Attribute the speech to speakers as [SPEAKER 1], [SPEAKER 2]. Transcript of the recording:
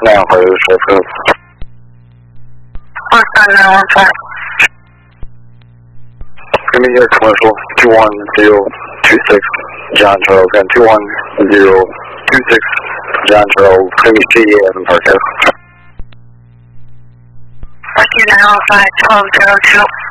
[SPEAKER 1] 915 Sheffield.
[SPEAKER 2] Austin 915.
[SPEAKER 1] Give me your commercial 21026 John Charles and 21026 John Charles. Give me CA Evan Park House.
[SPEAKER 2] Austin 915 1202.